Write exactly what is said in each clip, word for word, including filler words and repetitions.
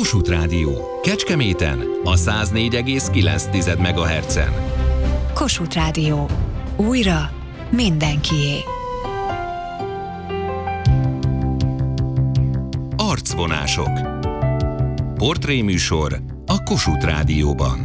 Kossuth Rádió. Kecskeméten a száz négy egész kilenc megahertzen. Kossuth Rádió. Újra mindenkié. Arcvonások. Portréműsor a Kossuth Rádióban.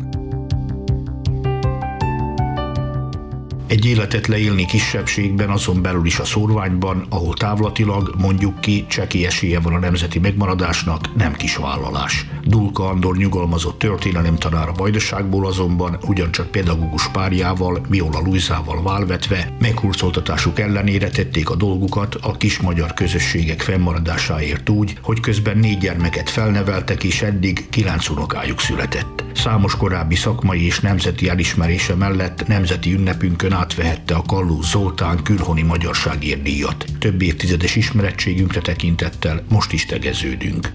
Egy életet leélni kisebbségben, azon belül is a szórványban, ahol távlatilag, mondjuk ki, csekély esélye van a nemzeti megmaradásnak, nem kis vállalás. Dulka Andor nyugalmazott történelemtanár a Vajdaságból azonban ugyancsak pedagógus párjával, Viola Lujzával válvetve meghurcoltatásuk ellenére tették a dolgukat a kis magyar közösségek fennmaradásáért úgy, hogy közben négy gyermeket felneveltek és eddig kilenc unokájuk született. Számos korábbi szakmai és nemzeti elismerése mellett nemzeti ünnepünkön átvehette a Kallus Zoltán külhoni magyarságért díjat. Több évtizedes ismerettségünkre tekintettel most is tegeződünk.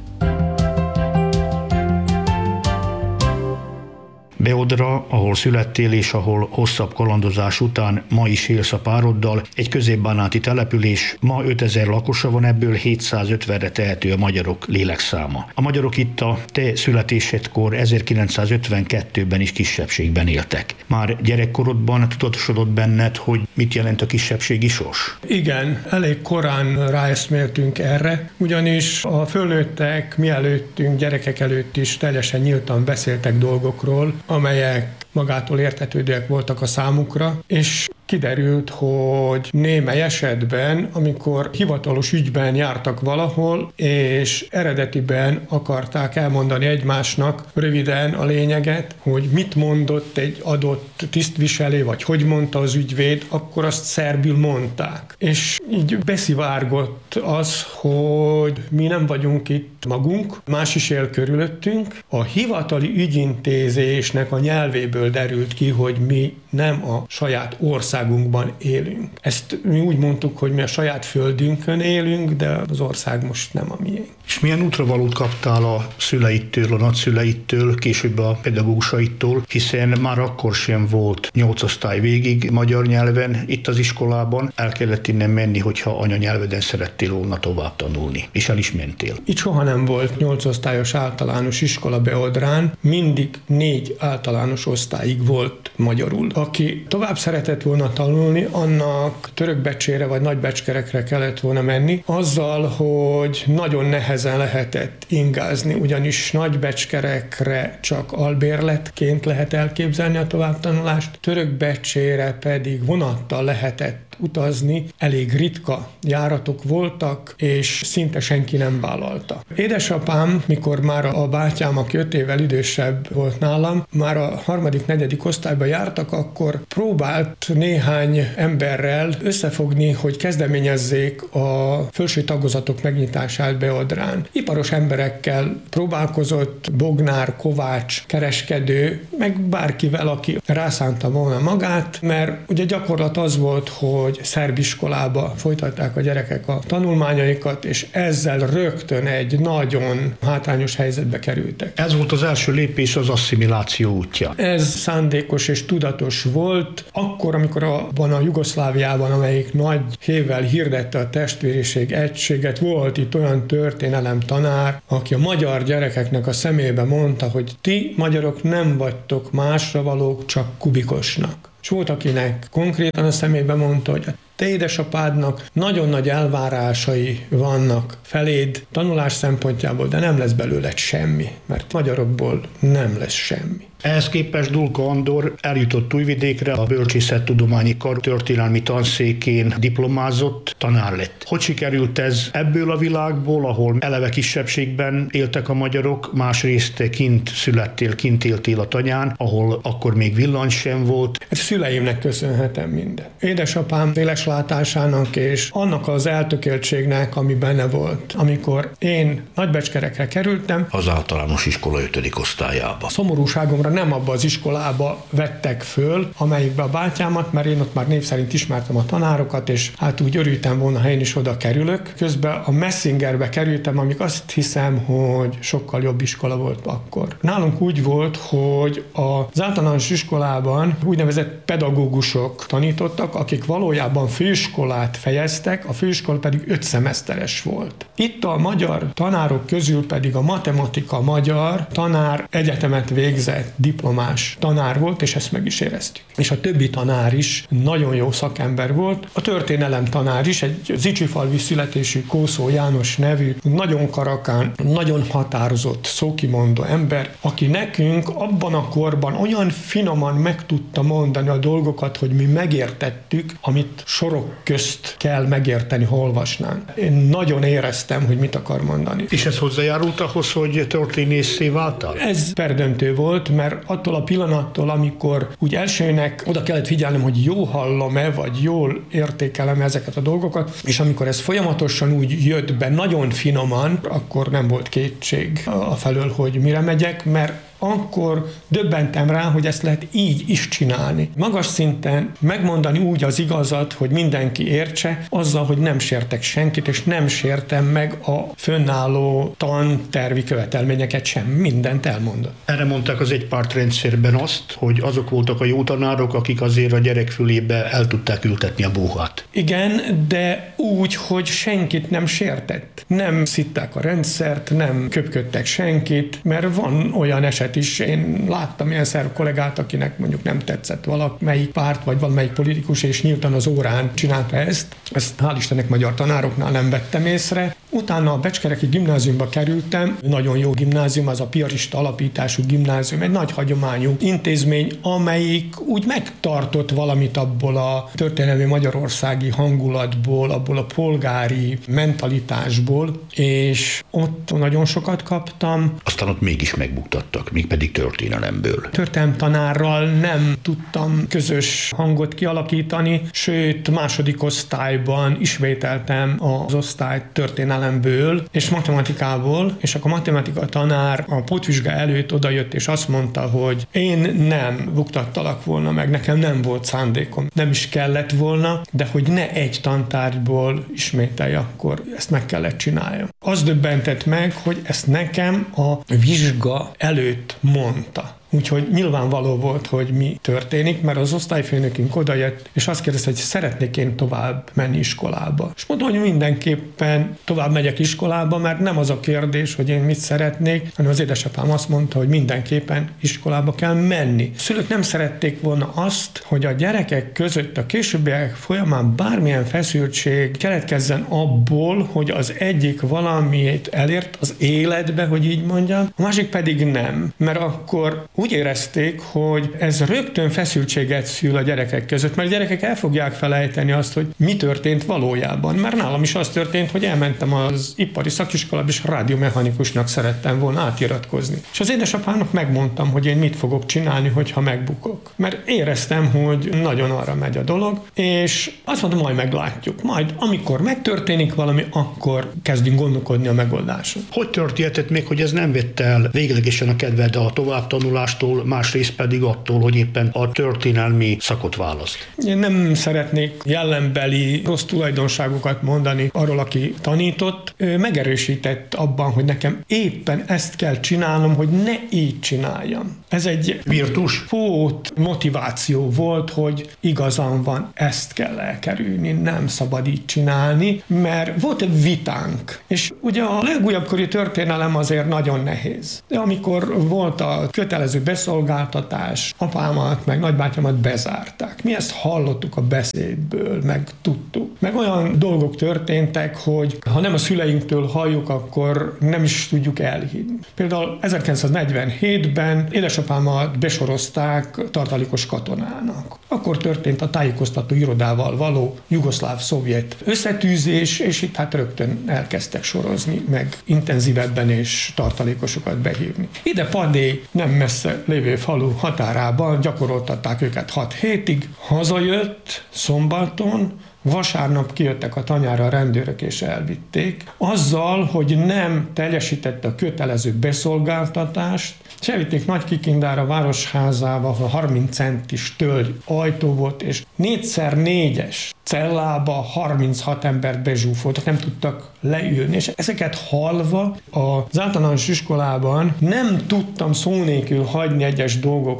Beodra, ahol születtél és ahol hosszabb kalandozás után ma is élsz a pároddal, egy középbánáti település, ma ötezer lakosa van, ebből hétszázötvenre tehető a magyarok lélekszáma. A magyarok itt a te születésedkor ezerkilencszázötvenkettőben is kisebbségben éltek. Már gyerekkorodban tudatosodott benned, hogy mit jelent a kisebbségi sors? Igen, elég korán ráeszméltünk erre, ugyanis a fölnőttek mi előttünk, gyerekek előtt is teljesen nyíltan beszéltek dolgokról, amelyek magától értetődőek voltak a számukra, és kiderült, hogy némely esetben, amikor hivatalos ügyben jártak valahol, és eredetiben akarták elmondani egymásnak röviden a lényeget, hogy mit mondott egy adott tisztviselő, vagy hogy mondta az ügyvéd, akkor azt szerbül mondták. És így beszivárgott az, hogy mi nem vagyunk itt magunk, más is él körülöttünk. A hivatali ügyintézésnek a nyelvéből derült ki, hogy mi nem a saját országunkban élünk. Ezt mi úgy mondtuk, hogy mi a saját földünkön élünk, de az ország most nem a miénk. És milyen útravalót kaptál a szüleitől, a nagyszüleitől, később a pedagógusaitól, hiszen már akkor sem volt nyolc osztály végig magyar nyelven itt az iskolában, el kellett innen menni, hogyha anyanyelveden szerettél volna tovább tanulni, és el is mentél. Itt soha nem volt nyolc osztályos általános iskola Beodrán, mindig négy általános osztályig volt magyarul. Aki tovább szeretett volna tanulni, annak Törökbecsére vagy Nagybecskerekre kellett volna menni, azzal, hogy nagyon nehezen lehetett ingázni, ugyanis Nagybecskerekre csak albérletként lehet elképzelni a továbbtanulást, Törökbecsére pedig vonattal lehetett utazni, elég ritka járatok voltak, és szinte senki nem vállalta. Édesapám, mikor már a bátyám, aki öt évvel idősebb volt nálam, már a harmadik, negyedik osztályba jártak, akkor próbált néhány emberrel összefogni, hogy kezdeményezzék a felső tagozatok megnyitását Beodrán. Iparos emberekkel próbálkozott, Bognár, Kovács, kereskedő, meg bárkivel, aki rászánta volna magát, mert ugye gyakorlat az volt, hogy hogy szerb iskolába folytatták a gyerekek a tanulmányaikat, és ezzel rögtön egy nagyon hátrányos helyzetbe kerültek. Ez volt az első lépés az asszimiláció útja. Ez szándékos és tudatos volt. Akkor, amikor abban a Jugoszláviában, amelyik nagy hévvel hirdette a testvériség egységet, volt itt olyan történelemtanár, aki a magyar gyerekeknek a szemébe mondta, hogy ti magyarok nem vagytok másra valók, csak kubikosnak. És volt, akinek konkrétan a szemébe mondta, hogy a te édesapádnak nagyon nagy elvárásai vannak feléd tanulás szempontjából, de nem lesz belőle semmi, mert magyarokból nem lesz semmi. Ehhez képest Dulka Andor eljutott Újvidékre, a Bölcsészettudományi Kar történelmi tanszékén diplomázott, tanár lett. Hogy sikerült ez ebből a világból, ahol eleve kisebbségben éltek a magyarok, másrészt kint születtél, kint éltél a tanyán, ahol akkor még villany sem volt? Ez szüleimnek köszönhetem minden. Édesapám éles látásának és annak az eltökéltségnek, ami benne volt. Amikor én Nagybecskerekre kerültem, az általános iskola ötödik osztályába. Szomorúságomra nem abba az iskolába vettek föl, amelyikbe a bátyámat, mert én ott már név szerint ismertem a tanárokat, és hát úgy örültem volna, ha én is oda kerülök. Közben a Messingerbe kerültem, amik azt hiszem, hogy sokkal jobb iskola volt akkor. Nálunk úgy volt, hogy az általános iskolában úgynevezett pedagógusok tanítottak, akik valójában főiskolát fejeztek, a főiskola pedig öt szemeszteres volt. Itt a magyar tanárok közül pedig a matematika magyar tanár egyetemet végzett diplomás tanár volt, és ezt meg is éreztük. És a többi tanár is nagyon jó szakember volt. A történelem tanár is, egy zicsifalvi születésű Kószó János nevű, nagyon karakán, nagyon határozott, szókimondó ember, aki nekünk abban a korban olyan finoman meg tudta mondani a dolgokat, hogy mi megértettük, amit sorok közt kell megérteni, ha olvasnánk. Én nagyon éreztem, hogy mit akar mondani. És ez hozzájárult ahhoz, hogy történészé váltál? Ez perdöntő volt, mert attól a pillanattól, amikor úgy elsőnek oda kellett figyelnem, hogy jó hallom-e, vagy jól értékelem ezeket a dolgokat, és amikor ez folyamatosan úgy jött be nagyon finoman, akkor nem volt kétség afelől, hogy mire megyek, mert akkor döbbentem rá, hogy ezt lehet így is csinálni. Magas szinten megmondani úgy az igazat, hogy mindenki értse, azzal, hogy nem sértek senkit, és nem sértem meg a fönnálló tantervi követelményeket sem. Mindent elmondott. Erre mondták az egypártrendszerben azt, hogy azok voltak a jó tanárok, akik azért a gyerek fülébe el tudták ültetni a búhát. Igen, de úgy, hogy senkit nem sértett. Nem szitták a rendszert, nem köpködtek senkit, mert van olyan eset is, én láttam ilyen szerb kollégát, akinek mondjuk nem tetszett valamelyik párt, vagy valamelyik politikus, és nyíltan az órán csinálta ezt. Ezt hál' Istennek magyar tanároknál nem vettem észre. Utána a Becskereki gimnáziumba kerültem, nagyon jó gimnázium, az a piarista alapítású gimnázium, egy nagy hagyományú intézmény, amelyik úgy megtartott valamit abból a történelmi magyarországi hangulatból, abból a polgári mentalitásból, és ott nagyon sokat kaptam. Aztán ott mégis megbuktattak, mégpedig történelemből. Történelem tanárral nem tudtam közös hangot kialakítani, sőt második osztályban ismételtem az osztályt történelemből és matematikából, és akkor a matematika tanár a pótvizsga előtt odajött, és azt mondta, hogy én nem buktattalak volna meg, nekem nem volt szándékom, nem is kellett volna, de hogy ne egy tantárgyból ismételje, akkor ezt meg kellett csináljam. Az döbbentett meg, hogy ezt nekem a vizsga előtt mondta. Úgyhogy nyilvánvaló volt, hogy mi történik, mert az osztályfőnökünk odajött, és azt kérdezte, hogy szeretnék én tovább menni iskolába. És mondtam, hogy mindenképpen tovább megyek iskolába, mert nem az a kérdés, hogy én mit szeretnék, hanem az édesapám azt mondta, hogy mindenképpen iskolába kell menni. A szülők nem szerették volna azt, hogy a gyerekek között a későbbiek folyamán bármilyen feszültség keletkezzen abból, hogy az egyik valamit elért az életbe, hogy így mondjam, a másik pedig nem, mert akkor úgy érezték, hogy ez rögtön feszültséget szül a gyerekek között, mert a gyerekek el fogják felejteni azt, hogy mi történt valójában. Mert nálam is az történt, hogy elmentem az ipari szakiskolába, és rádiomechanikusnak szerettem volna átiratkozni. És az édesapámnak megmondtam, hogy én mit fogok csinálni, hogyha megbukok. Mert éreztem, hogy nagyon arra megy a dolog, és azt mondtam, majd meglátjuk. Majd amikor megtörténik valami, akkor kezdünk gondolkodni a megoldáson. Hogy történhetett még, hogy ez nem vette el véglegesen a kedved a továbbtanulás, másrészt pedig attól, hogy éppen a történelmi szakot választ? Én nem szeretnék jellembeli rossz tulajdonságokat mondani arról, aki tanított. Ő megerősített abban, hogy nekem éppen ezt kell csinálnom, hogy ne így csináljam. Ez egy virtus pót motiváció volt, hogy igazam van, ezt kell elkerülni, nem szabad így csinálni, mert volt egy vitánk. És ugye a legújabbkori történelem azért nagyon nehéz. De amikor volt a kötelező beszolgáltatás, apámat meg nagybátyámat bezárták. Mi ezt hallottuk a beszédből, meg tudtuk. Meg olyan dolgok történtek, hogy ha nem a szüleinktől halljuk, akkor nem is tudjuk elhinni. Például ezerkilencszáznegyvenhétben édesapámat besorozták tartalékos katonának. Akkor történt a tájékoztató irodával való jugoszláv-szovjet összetűzés, és itt hát rögtön elkezdtek sorozni, meg intenzívebben és tartalékosokat behívni. Ide Padé nem messze lévő falu határában gyakoroltatták őket hat hétig. Hazajött szombaton, vasárnap kijöttek a tanyára a rendőrök és elvitték. Azzal, hogy nem teljesítette a kötelező beszolgáltatást, és elvitték Nagykikindára városházába, ahol harminc centis tölgy ajtó volt, és négyszer négyes cellába harminchat embert bezsúfoltak, nem tudtak leülni. És ezeket hallva az általános iskolában nem tudtam szó nélkül hagyni egyes dolgokat.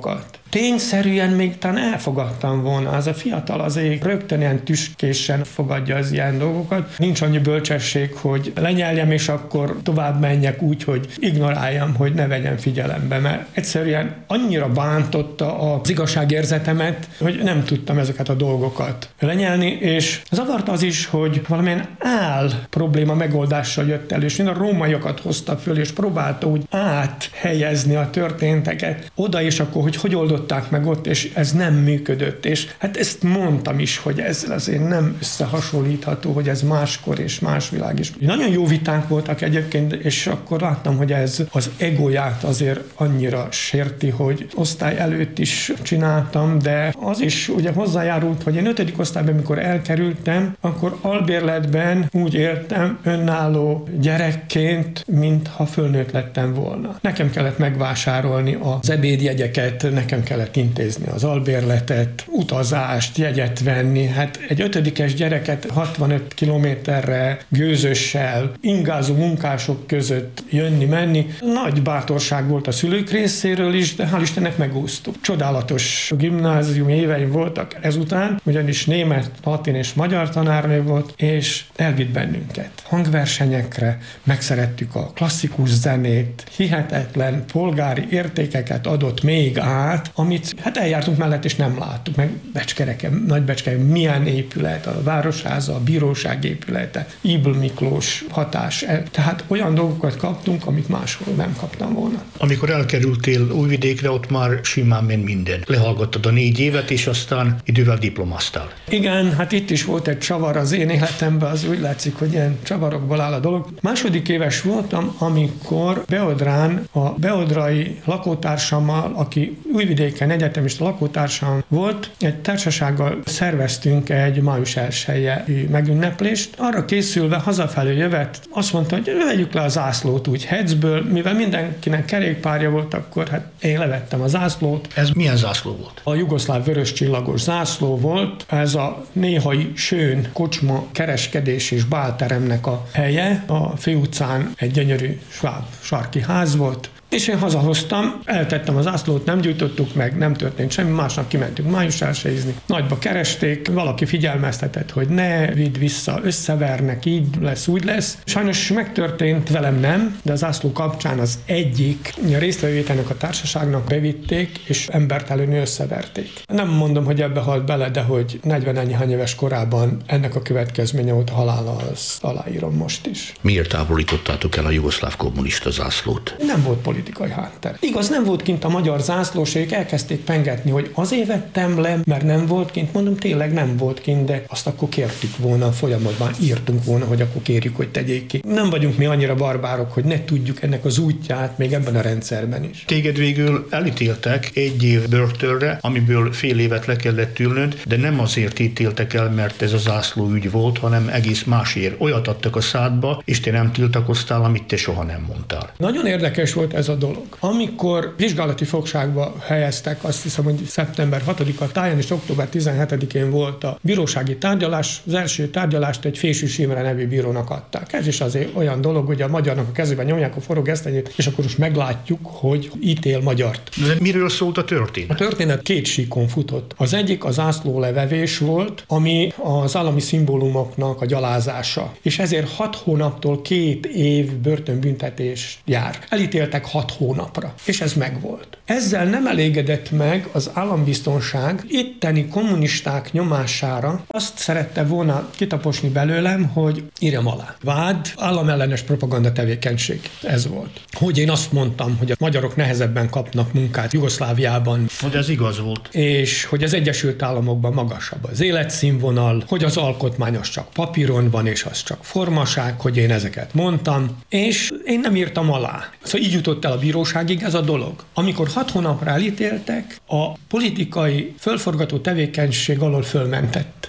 tényszerűen még talán elfogadtam volna. Az a fiatal azért rögtön ilyen tüskésen fogadja az ilyen dolgokat. Nincs annyi bölcsesség, hogy lenyeljem, és akkor tovább menjek úgy, hogy ignoráljam, hogy ne vegyem figyelembe, mert egyszerűen annyira bántotta az igazságérzetemet, hogy nem tudtam ezeket a dolgokat lenyelni, és zavart az is, hogy valamilyen áll probléma megoldással jött el, és mind a rómaiakat hozta föl, és próbálta úgy áthelyezni a történteket oda, és akkor, hogy hogy oldották meg ott, és ez nem működött. És hát ezt mondtam is, hogy ez azért nem összehasonlítható, hogy ez máskor és más világ is. Nagyon jó vitánk voltak egyébként, és akkor láttam, hogy ez az egóját azért annyira sérti, hogy osztály előtt is csináltam, de az is ugye hozzájárult, hogy én ötödik osztályban, amikor elkerültem, akkor albérletben úgy éltem önálló gyerekként, mintha fölnőtt lettem volna. Nekem kellett megvásárolni az ebédjegyeket, nekem kellett intézni az albérletet, utazást, jegyet venni. Hát egy ötödikes gyereket hatvanöt kilométerre gőzössel, ingázó munkások között jönni-menni. Nagy bátorság volt a szülők részéről is, de hál' Istennek megúsztuk. Csodálatos gimnázium éveim voltak ezután, ugyanis német, latin és magyar tanárnő volt, és elvitt bennünket hangversenyekre, megszerettük a klasszikus zenét, hihetetlen polgári értékeket adott még át, amit hát eljártunk mellett és nem láttuk, meg Becskereken, Nagybecskereken milyen épület, a Városháza, a bíróság épülete, Ybl Miklós hatás, tehát olyan dolgokat kaptunk, amit máshol nem kaptam volna. Amikor elkerültél Újvidékre, ott már simán ment minden. Lehallgattad a négy évet, és aztán idővel diplomáztál. Igen, hát itt is volt egy csavar az én életemben, az úgy látszik, hogy ilyen csavarokból áll a dolog. Második éves voltam, amikor Beodrán a beodrai lakótársammal, aki Újvidéken egyetemista lakótársam volt, egy társasággal szerveztünk egy május elsejei megünneplést. Arra készülve hazafelé jövet, azt mondta, hogy vegyük le a zászlót úgy Hecből, mivel mindenkinek kerékpárja volt, akkor hát én levettem a zászlót. Ez milyen zászló volt? A jugoszláv vörös csillagos zászló volt, ez a néhai sőn kocsma kereskedés és bálteremnek a helye. A főutcán egy gyönyörű sváb sarki ház volt, és én hazahoztam, eltettem az zászlót, nem gyújtottuk meg, nem történt semmi, másnap kimentünk május elsejézni. Nagyba keresték, valaki figyelmeztetett, hogy ne vidd vissza, összevernek, így lesz, úgy lesz. Sajnos megtörtént, velem nem, de a zászló kapcsán az egyik résztvevőjének a társaságnak bevitték, és embertelenül összeverték. Nem mondom, hogy ebbe halt bele, de hogy negyven-ennyi éves korában ennek a következménye volt a halála, azt aláírom most is. Miért távolítottátok el a jugoszláv kommunista zászlót? Nem volt politikai háttér. Igaz, nem volt kint a magyar zászlós, ők elkezdték pengetni, hogy azért vettem le, mert nem volt kint. Mondom, tényleg nem volt kint, de azt akkor kértük volna, folyamatban írtunk volna, hogy akkor kérjük, hogy tegyék ki. Nem vagyunk mi annyira barbárok, hogy ne tudjuk ennek az útját még ebben a rendszerben is. Téged végül elítéltek egy év börtönre, amiből fél évet le kellett ülnöd, de nem azért ítéltek el, mert ez a zászló ügy volt, hanem egész másért. Olyat adtak a szádba, és te nem tiltakoztál, amit te soha nem mondtál. Nagyon érdekes volt ez a dolog. Amikor vizsgálati fogságba helyeztek, azt hiszem, hogy szeptember hatodika táján és október tizenhetedikén volt a bírósági tárgyalás. Az első tárgyalást egy Fésűs Imre nevű bírónak adták. Ez is azért olyan dolog, hogy a magyarnak a kezében nyomják a forró gesztenyét, és akkor most meglátjuk, hogy ítél magyart. De miről szólt a történet? A történet két síkon futott. Az egyik az zászlólevevés volt, ami az állami szimbólumoknak a gyalázása. És ezért hat hónaptól két év börtönbüntetés jár. Elítéltek hat hónapra. És ez megvolt. Ezzel nem elégedett meg az állambiztonság itteni kommunisták nyomására. Azt szerette volna kitaposni belőlem, hogy írjam alá. Vád, államellenes propaganda tevékenység. Ez volt. Hogy én azt mondtam, hogy a magyarok nehezebben kapnak munkát Jugoszláviában. Hogy ez igaz volt. És hogy az Egyesült Államokban magasabb az életszínvonal, hogy az alkotmány az csak papíron van, és az csak formaság, hogy én ezeket mondtam. És én nem írtam alá. Szóval így jutott el a bíróságig ez a dolog. Amikor hat hónapra elítéltek, a politikai fölforgató tevékenység alól fölmentett.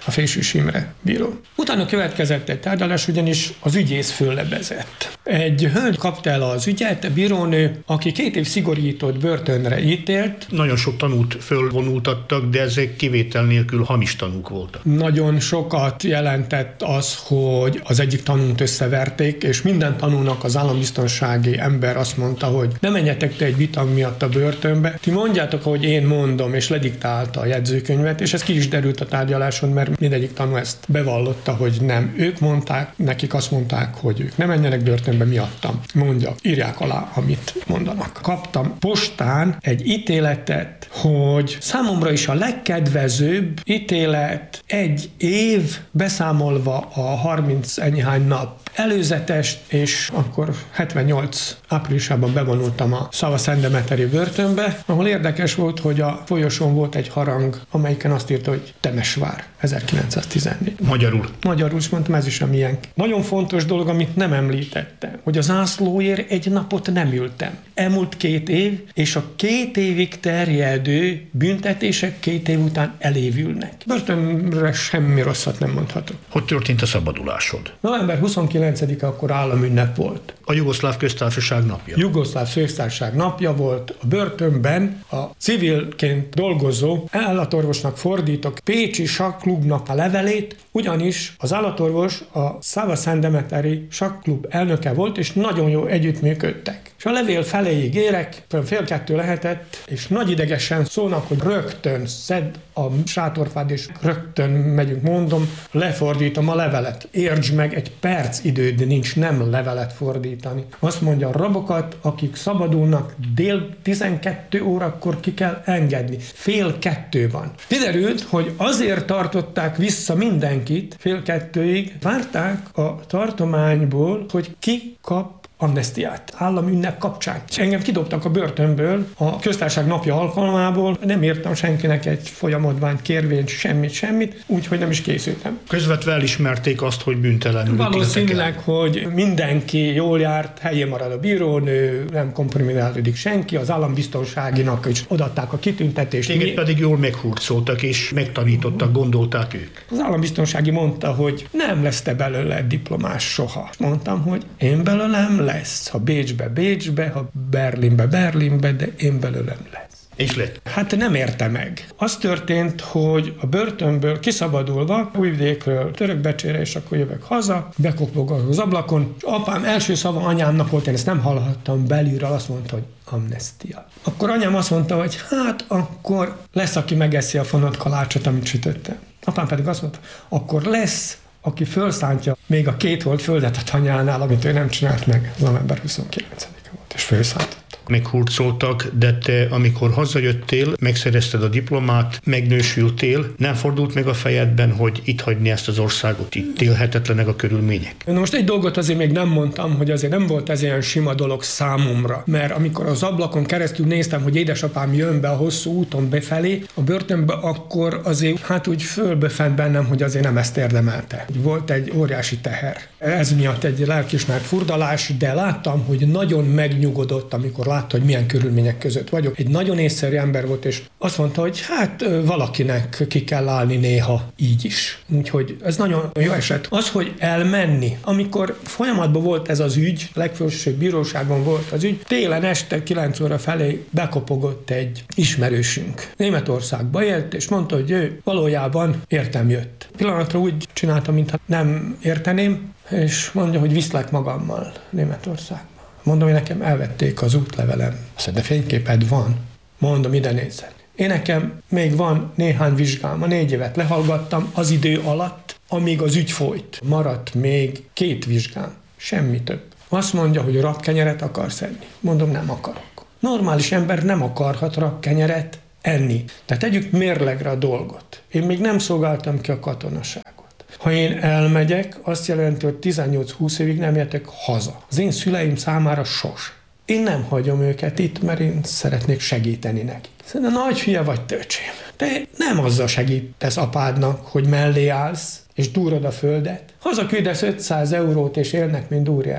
a Fésűs Imre bíró. Utána következett egy tárgyalás, ugyanis az ügyész föllebezett. Egy hölgy kapta el az ügyet, a bírónő, aki két év szigorított börtönre ítélt. Nagyon sok tanút fölvonultattak, de ezek kivétel nélkül hamis tanúk voltak. Nagyon sokat jelentett az, hogy az egyik tanút összeverték, és minden tanúnak az állambiztonsági ember azt mondta, hogy ne menjetek te egy vita miatt a börtönbe, ti mondjátok, hogy én mondom, és lediktálta a jegyzőkönyvet, és ez ki is derült a tárgyaláson, mert mindegyik tanú ezt bevallotta, hogy nem ők mondták, nekik azt mondták, hogy ők ne menjenek börtönbe miattam. Mondja, írják alá, amit mondanak. Kaptam postán egy ítéletet, hogy számomra is a legkedvezőbb ítélet egy év beszámolva a harminc ennyihány nap előzetest, és akkor hetvennyolc áprilisában bevonultam a Szava-Szendemeteri börtönbe, ahol érdekes volt, hogy a folyosón volt egy harang, amelyiken azt írta, hogy Temesvár, ezerkilencszáztizennégy. Magyarul. Magyarul is mondtam, ez is a miénk. Nagyon fontos dolog, amit nem említettem, hogy az zászlóért egy napot nem ültem. Elmúlt két év, és a két évig terjedő büntetések két év után elévülnek. Börtönre semmi rosszat nem mondhatok. Hogy történt a szabadulásod? november huszonkilencedike akkor államünnep volt. A Jugoszláv Köztársaság napja. Jugoszláv Köztársaság napja volt. A börtönben a civilként dolgozó állatorvosnak fordítok Pécsi sakklubnak a levelét, ugyanis az állatorvos a Szava-Szendemeteri sakklub elnöke volt, és nagyon jó együttműködtek. És a levél feléig érek, fél kettő lehetett, és nagy idegesen szólnak, hogy rögtön szedd a sátorfád, és rögtön megyünk, mondom, lefordítom a levelet. Értsd meg, egy perc időd nincs nem levelet fordítani. Azt mondja, a rabokat, akik szabadulnak, dél tizenkettő órakor ki kell engedni. Fél kettő van. Kiderült, hogy azért tartották vissza mindenkit fél kettőig, várták a tartományból, hogy ki kap amnesztiát államünnep kapcsán. És engem kidobtak a börtönből a Köztársaság napja alkalmából, nem írtam senkinek egy folyamodványt, kérvényt, semmit, semmit, úgyhogy nem is készültem. Közvetve elismerték azt, hogy bűntelenül valószínűleg, hogy mindenki jól járt, helyén marad a bírónő, nem kompromitálódik senki, az állambiztonságinak is odaadták a kitüntetést. Téged Mi... pedig jól meghurcoltak és megtanítottak, gondolták ők. Az állambiztonsági mondta, hogy nem lesz te belőle diplomás soha. Mondtam, hogy én belőlem lesz. Ha Bécsbe, Bécsbe, ha Berlinbe, Berlinbe, de én belőlem lesz. És lett. Hát nem érte meg. Az történt, hogy a börtönből kiszabadulva, Újvidékről Törökbecsére, és akkor jövök haza, bekopogok az ablakon, és apám első szava anyámnak volt, én ezt nem hallhattam belülről, azt mondta, hogy amnestia. Akkor anyám azt mondta, hogy hát akkor lesz, aki megeszi a fonott kalácsot, amit sütöttem. Apám pedig azt mondta, akkor lesz, aki felszántja még a két volt földet a tanyánál, amit ő nem csinált meg, november huszonkilencedike volt, és felszállt. Meghurcoltak, de te, amikor hazajöttél, megszerezted a diplomát, megnősültél, nem fordult meg a fejedben, hogy itt hagyni ezt az országot, itt élhetetlenek a körülmények? Na most egy dolgot azért még nem mondtam, hogy azért nem volt ez ilyen sima dolog számomra, mert amikor az ablakon keresztül néztem, hogy édesapám jön be a hosszú úton befelé, a börtönbe, akkor azért hát úgy fölbefent bennem, hogy azért nem ezt érdemelte. Volt egy óriási teher. Ez miatt egy lelkiismert furdalás, de láttam, hogy nagyon megnyugodott, amikor látta, hogy milyen körülmények között vagyok. Egy nagyon észszerű ember volt, és azt mondta, hogy hát valakinek ki kell állni néha így is. Úgyhogy ez nagyon jó eset. Az, hogy elmenni, amikor folyamatban volt ez az ügy, a legfelsőbb bíróságon volt az ügy, télen este kilenc óra felé bekopogott egy ismerősünk. Németországba élt, és mondta, hogy ő valójában értem jött. Pillanatra úgy csináltam, mintha nem érteném, és mondja, hogy viszlek magammal Németországba. Mondom, hogy nekem elvették az útlevelem. Azt mondja, de fényképed van. Mondom, ide nézzen. Én nekem még van néhány vizsgám. A négy évet lehallgattam az idő alatt, amíg az ügy folyt. Maradt még két vizsgám. Semmi több. Azt mondja, hogy rabkenyeret akarsz enni. Mondom, nem akarok. Normális ember nem akarhat rabkenyeret enni. Tehát tegyük mérlegre a dolgot. Én még nem szolgáltam ki a katonaságot. Ha én elmegyek, azt jelenti, hogy tizennyolc-húsz évig nem jöttek haza. Az én szüleim számára sos. Én nem hagyom őket itt, mert én szeretnék segíteni nekik. Szerintem nagy hülye vagy, töcsém. Te nem azzal segítesz apádnak, hogy mellé állsz, és dúrod a földet. Hazaküldesz ötszáz eurót, és élnek, mint úriember.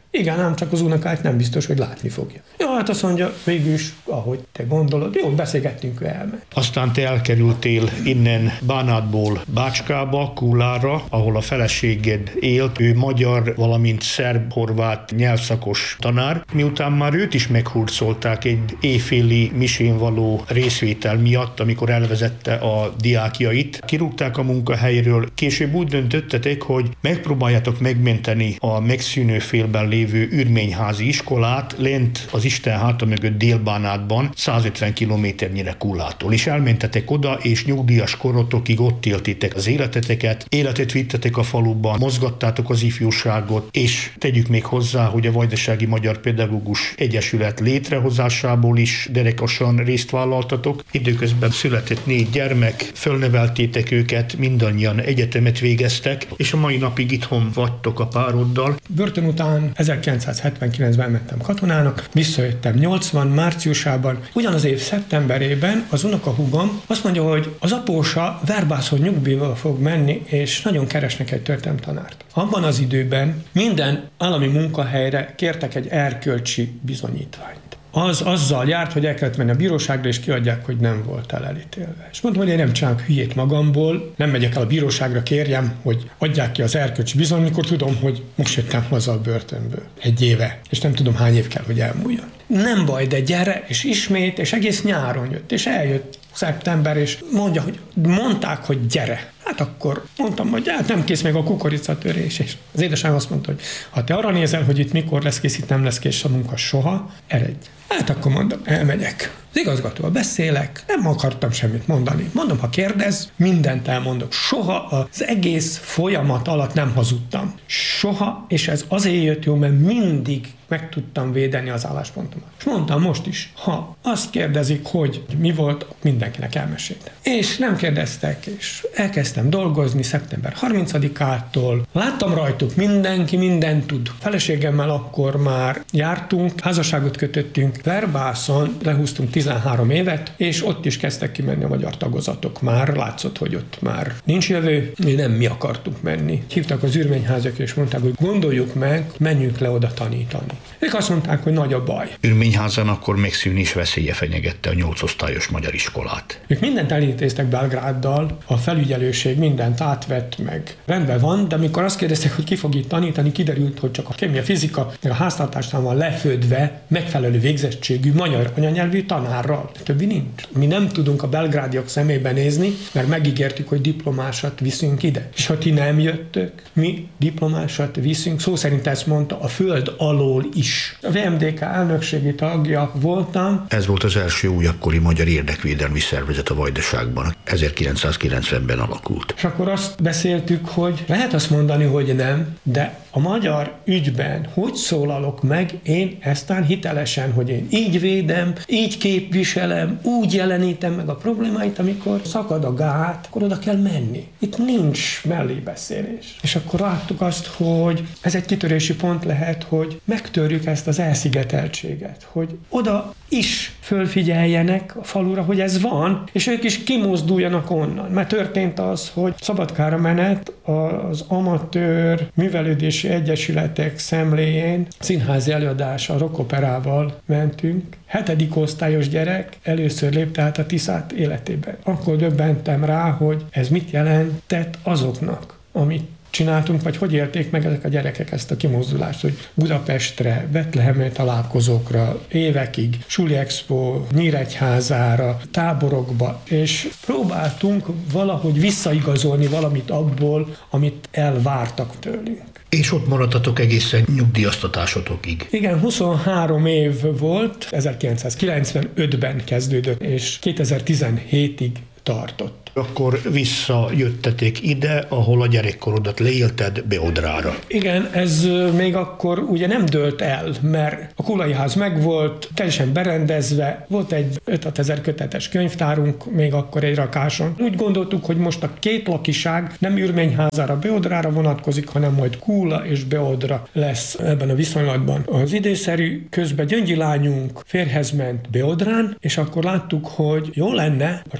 Igen, ám csak az unokát nem biztos, hogy látni fogja. Jó, hát azt mondja, végülis, ahogy te gondolod, jó, beszélgettünk, ő elmegy. Aztán te elkerültél innen Bánátból Bácskába, Kullára, ahol a feleséged élt, ő magyar, valamint szerb-horvát nyelvszakos tanár. Miután már őt is meghurcolták egy éjféli misén való részvétel miatt, amikor elvezette a diákjait, kirúgták a munkahelyről. Később úgy döntöttetek, hogy megpróbáljátok megmenteni a megszűnő félben lévő ürményházi iskolát lent az Isten háta mögött Dél-Bánátban, százötven kilométernyire Kullától. És elmentetek oda, és nyugdíjas korotokig ott éltétek az életeteket, életet vittetek a faluban, mozgattátok az ifjúságot, és tegyük még hozzá, hogy a Vajdasági Magyar Pedagógus Egyesület létrehozásából is derekasan részt vállaltatok. Időközben született négy gyermek, fölneveltétek őket, mindannyian egyetemet végeztek, és a mai napig itthon vagytok a pároddal. Börtön után ezerkilencszázhetvenkilencben mentem katonának, visszajöttem nyolcvan márciusában, ugyanaz év szeptemberében az unokahúgom azt mondja, hogy az apósa verbászon nyugdíjba fog menni, és nagyon keresnek egy történelemtanárt. Abban az időben minden állami munkahelyre kértek egy erkölcsi bizonyítványt. Az azzal járt, hogy el kellett menni a bíróságra, és kiadják, hogy nem volt el elítélve. És mondtam, hogy én nem csinálok hülyét magamból, nem megyek el a bíróságra, kérjem, hogy adják ki az erkölcsi bizonyítványt, mikor tudom, hogy most jöttem haza a börtönből. Egy éve, és nem tudom, hány év kell, hogy elmúljon. Nem baj, de gyere, és ismét, és egész nyáron jött, és eljött szeptember, és mondja, hogy mondták, hogy gyere. Hát akkor mondtam, hogy hát nem kész még a kukoricatörés. És az édesanyám azt mondta, hogy ha te arra nézel, hogy itt mikor lesz kész, itt nem lesz kész a munka soha, eredj. Hát akkor mondom, elmegyek. Az igazgatóval beszélek, nem akartam semmit mondani. Mondom, ha kérdez, mindent elmondok. Soha az egész folyamat alatt nem hazudtam. Soha, és ez azért jött jó, mert mindig meg tudtam védeni az álláspontomat. És mondtam most is, ha azt kérdezik, hogy mi volt, mindenkinek elmeséltem. És nem kérdeztek, és elkezdtem dolgozni szeptember harmincadikától. Láttam rajtuk, mindenki mindent tud. Feleségemmel akkor már jártunk, házasságot kötöttünk, verbászon lehúztunk tizenhárom évet, és ott is kezdtek kimenni a magyar tagozatok. Már látszott, hogy ott már nincs jövő, mi nem mi akartunk menni. Hívtak az ürményházak, és mondták, hogy gondoljuk meg, menjünk le oda tanítani. Ők azt mondták, hogy nagy a baj. Ürményházan akkor megszűnés veszélye fenyegette a nyolcosztályos magyar iskolát. Ők mindent elintéztek Belgráddal, a felügyelőség mindent átvett, meg rendben van, de amikor azt kérdezték, hogy ki fog itt tanítani, kiderült, hogy csak a kémia, fizika, meg a háztartásnál van lefödve megfelelő végzettségű magyar anyanyelvű tanárral. Többi nincs. Mi nem tudunk a belgrádiak szemébe nézni, mert megígértük, hogy diplomásat viszünk ide. És ha ti nem jöttök, mi diplomásat viszünk, szó szerint ezt mondta, a föld alól is. A vé em dé ká elnökségi tagja voltam. Ez volt az első újakkori magyar érdekvédelmi szervezet a Vajdaságban. ezerkilencszázkilencvenben alakult. És akkor azt beszéltük, hogy lehet azt mondani, hogy nem, de a magyar ügyben hogy szólalok meg én eztán hitelesen, hogy én így védem, így képviselem, úgy jelenítem meg a problémáit, amikor szakad a gát, akkor oda kell menni. Itt nincs mellébeszélés. És akkor láttuk azt, hogy ez egy kitörési pont lehet, hogy megtörjük ezt az elszigeteltséget, hogy oda is fölfigyeljenek a falura, hogy ez van, és ők is kimozduljanak onnan. Mert történt az, hogy Szabadkára menet az amatőr művelődési egyesületek szemléjén színházi előadás a rockoperával mentünk. Hetedik osztályos gyerek először lépte át a Tiszát életében. Akkor döbbentem rá, hogy ez mit jelentett azoknak, amit csináltunk, vagy hogy élték meg ezek a gyerekek ezt a kimozdulást, hogy Budapestre, Betlehemre találkozókra, évekig, Suli Expo, Nyíregyházára, táborokba, és próbáltunk valahogy visszaigazolni valamit abból, amit elvártak tőlünk. És ott maradtatok egészen nyugdíjaztatásotokig. Igen, huszonhárom év volt, ezerkilencszázkilencvenötben kezdődött, és kétezer-tizenhétig tartott. Akkor visszajöttetek ide, ahol a gyerekkorodat leélted, Beodrára. Igen, ez még akkor ugye nem dőlt el, mert a Kulai ház megvolt, teljesen berendezve, volt egy öt-hat ezer kötetes könyvtárunk még akkor egy rakáson. Úgy gondoltuk, hogy most a két lakiság nem Ürményházára, Beodrára vonatkozik, hanem majd Kula és Beodra lesz ebben a viszonylatban. Az időszerű közben Gyöngyi lányunk férjhez ment Beodrán, és akkor láttuk, hogy jó lenne a családból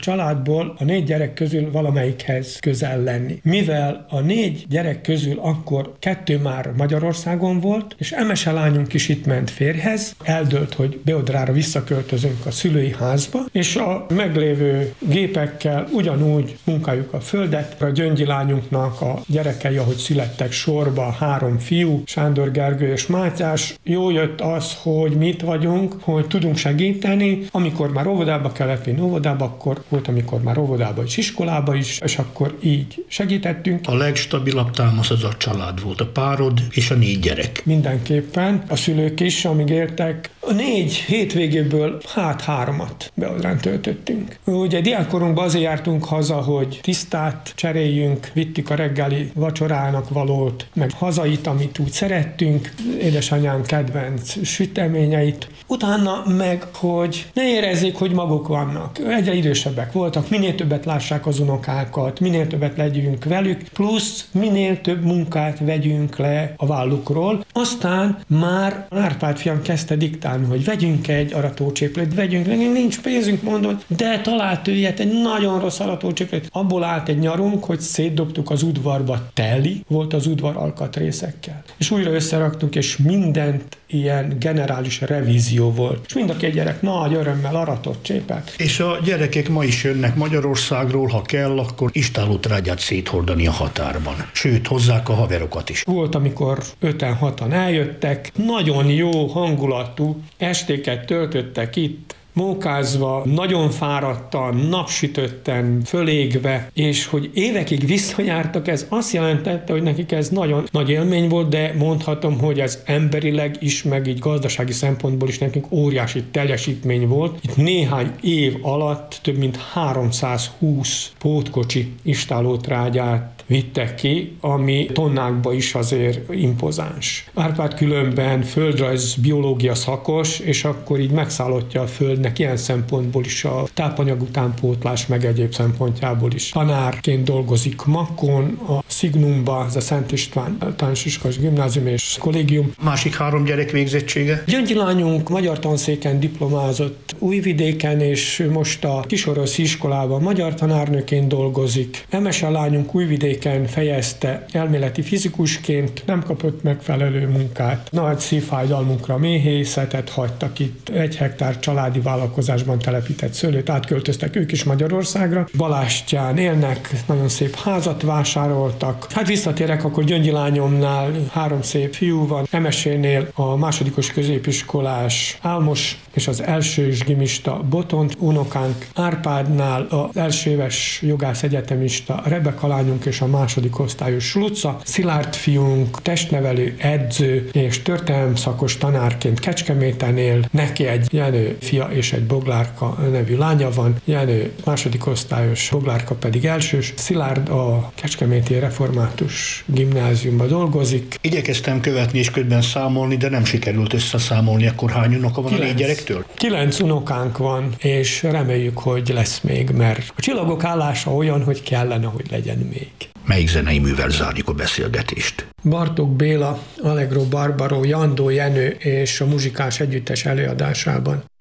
családból a négy gyerek közül valamelyikhez közel lenni. Mivel a négy gyerek közül akkor kettő már Magyarországon volt, és Emese lányunk is itt ment férjhez, eldőlt, hogy Beodrára visszaköltözünk a szülői házba, és a meglévő gépekkel ugyanúgy munkáljuk a földet. A Gyöngyi lányunknak a gyerekei, ahogy születtek sorba, három fiú, Sándor, Gergő és Mátyás. Jó jött az, hogy mi itt vagyunk, hogy tudunk segíteni. Amikor már óvodába kellett vinni óvodába, akkor volt, amikor már óvodába és iskolába is, és akkor így segítettünk. A legstabilabb támasz az a család volt, a párod és a négy gyerek. Mindenképpen. A szülők is, amíg éltek, a négy hétvégéből hát háromat Beodrán töltöttünk. Ugye diákkorunkban azért jártunk haza, hogy tisztát cseréljünk, vittük a reggeli vacsorának valót, meg hazait, amit úgy szerettünk, édesanyám kedvenc süteményeit. Utána meg, hogy ne érezzék, hogy maguk vannak. Egyre idősebbek voltak, minél többet lássák az unokákat, minél többet legyünk velük, plusz minél több munkát vegyünk le a vállukról. Aztán már Árpád fiam kezdte diktálni, hogy vegyünk egy aratócséplőt, vegyünk, nincs pénzünk, mondott, de talált ő ilyet, egy nagyon rossz aratócséplőt. Abból állt egy nyarunk, hogy szétdobtuk az udvarba, teli volt az udvar alkatrészekkel. És újra összeraktuk, és mindent ilyen generális revízió volt. És mind a két gyerek nagy örömmel aratott csépelt. És a gyerekek ma is jönnek Magyarországról, ha kell, akkor istállótrágyát széthordani a határban. Sőt, hozzák a haverokat is. Volt, amikor öten hatan eljöttek, nagyon jó hangulatú estéket töltöttek itt, mókázva, nagyon fáradtan, napsütötten, fölégve, és hogy évekig visszajártak, ez azt jelentette, hogy nekik ez nagyon nagy élmény volt, de mondhatom, hogy ez emberileg is, meg így gazdasági szempontból is nekünk óriási teljesítmény volt. Itt néhány év alatt több mint háromszázhúsz pótkocsi istállótrágyát vittek ki, ami tonnákba is azért impozáns. Árpád különben földrajz biológia szakos, és akkor így megszállottja a földnek ilyen szempontból is a tápanyag utánpótlás, meg egyéb szempontjából is. Tanárként dolgozik Makon, a Szignumba, ez a Szent István Általános Iskolás Gimnázium és Kollégium. Másik három gyerek végzettsége? Gyöngyi lányunk magyar tanszéken diplomázott Újvidéken, és most a Kisoroszi iskolában magyar tanárnőként dolgozik. Emese lányunk Újvidéken fejezte elméleti fizikusként, nem kapott megfelelő munkát. Nagy szívfájdalmunkra méhészetet hagytak itt, egy hektár családi vállalkozásban telepített szőlőt, átköltöztek ők is Magyarországra. Balástyán élnek, nagyon szép házat vásároltak. Hát visszatérek, akkor Gyöngyi lányomnál három szép fiú van, Emesénél a másodikos középiskolás Álmos és az elsős gimista Botont, unokánk Árpádnál az elsőéves jogász egyetemista Rebeka lányunk és a második osztályos Luca, Szilárd fiunk, testnevelő, edző és történelem szakos tanárként Kecskeméten él, neki egy Jenő fia és egy Boglárka nevű lánya van, Jenő második osztályos, Boglárka pedig elsős. Szilárd a Kecskeméti Református Gimnáziumban dolgozik. Igyekeztem követni és közben számolni, de nem sikerült összeszámolni, akkor hány unoka van Kilenc. A négy gyerektől? Kilenc unokánk van, és reméljük, hogy lesz még, mert a csillagok állása olyan, hogy kellene, hogy legyen még. Melyik zenei művel zárjuk a beszélgetést? Bartók Béla, Allegro Barbaro, Jandó Jenő és a muzsikás együttes előadásában.